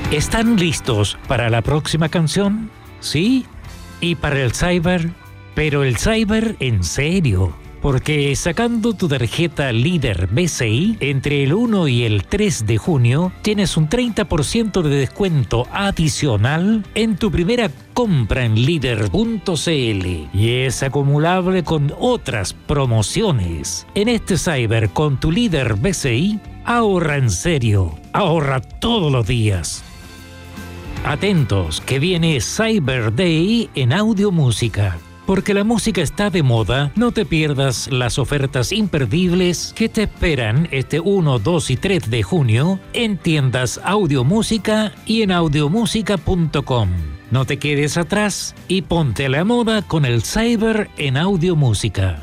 ¿Están listos para la próxima canción? ¿Sí? ¿Y para el cyber? Pero el cyber en serio. Porque sacando tu tarjeta Líder BCI, entre el 1 y el 3 de junio, tienes un 30% de descuento adicional en tu primera compra en Líder.cl. Y es acumulable con otras promociones. En este cyber con tu Líder BCI, ahorra en serio. Ahorra todos los días. Atentos, que viene Cyber Day en Audio Música. Porque la música está de moda, no te pierdas las ofertas imperdibles que te esperan este 1, 2 y 3 de junio en tiendas Audio Música y en audiomusica.com. No te quedes atrás y ponte a la moda con el Cyber en Audio Música.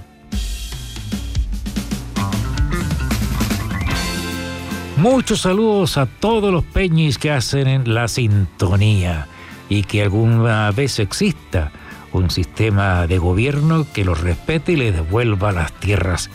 Muchos saludos a todos los peñis que hacen la sintonía y que alguna vez exista un sistema de gobierno que los respete y les devuelva las tierras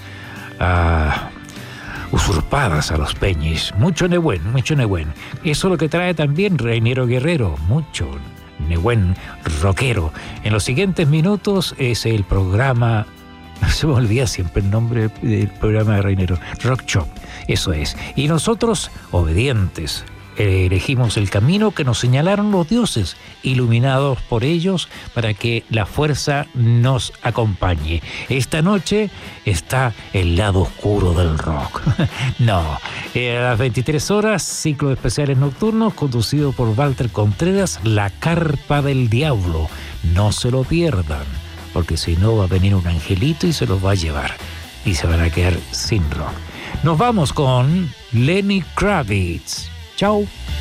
usurpadas a los peñis. Mucho Nehuen. Eso es lo que trae también Reinero Guerrero. Mucho Nehuen rockero. En los siguientes minutos es el programa... Se me olvida siempre el nombre del programa de Reinero. Rock Shop. Eso es. Y nosotros, obedientes, elegimos el camino que nos señalaron los dioses, iluminados por ellos para que la fuerza nos acompañe. Esta noche está el lado oscuro del rock. No, a las 23 horas, ciclo de especiales nocturnos conducido por Walter Contreras, La Carpa del Diablo. No se lo pierdan, porque si no va a venir un angelito y se los va a llevar y se van a quedar sin rock. Nos vamos con Lenny Kravitz. Chao.